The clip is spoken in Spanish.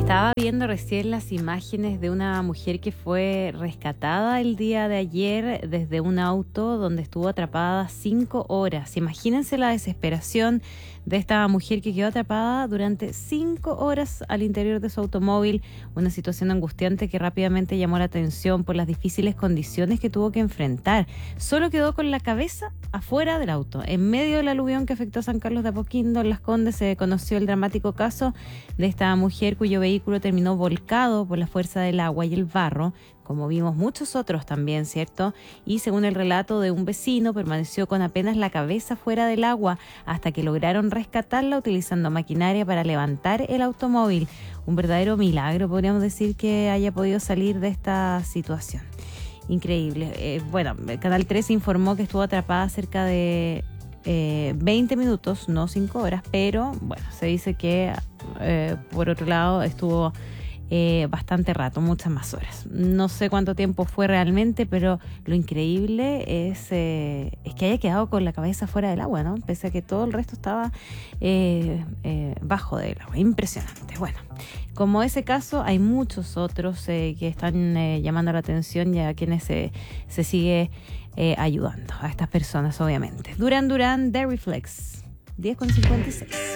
Estaba viendo recién las imágenes de una mujer que fue rescatada el día de ayer desde un auto donde estuvo atrapada 5 horas. Imagínense la desesperación de esta mujer que quedó atrapada durante 5 horas al interior de su automóvil. Una situación angustiante que rápidamente llamó la atención por las difíciles condiciones que tuvo que enfrentar. Solo quedó con la cabeza afuera del auto. En medio del aluvión que afectó a San Carlos de Apoquindo, en Las Condes, se conoció el dramático caso de esta mujer cuyo vehículo terminó volcado por la fuerza del agua y el barro, como vimos muchos otros también, ¿cierto? Y según el relato de un vecino, permaneció con apenas la cabeza fuera del agua hasta que lograron rescatarla utilizando maquinaria para levantar el automóvil. Un verdadero milagro, podríamos decir, que haya podido salir de esta situación. Increíble. Bueno, Canal 13 informó que estuvo atrapada cerca de 20 minutos, no 5 horas, pero bueno, se dice que por otro lado estuvo bastante rato, muchas más horas. No sé cuánto tiempo fue realmente, pero lo increíble es que haya quedado con la cabeza fuera del agua, ¿no? Pese a que todo el resto estaba bajo del agua. Impresionante. Bueno, como ese caso, hay muchos otros que están llamando la atención y a quienes se sigue ayudando a estas personas, obviamente. Duran Duran, The Reflex, 10:56.